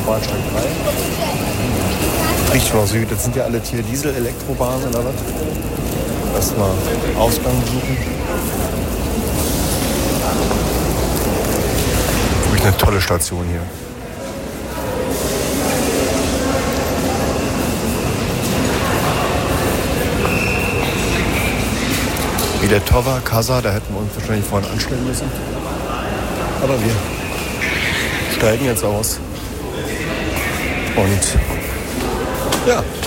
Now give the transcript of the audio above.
Bahnsteig 3. Richtung Süd. Das sind ja alle hier Diesel-Elektrobahnen oder was? Erstmal Ausgang suchen. Wirklich eine tolle Station hier. Wie der Towa, Kasa, da hätten wir uns wahrscheinlich vorhin anstellen müssen. Aber wir steigen jetzt aus. Und ja,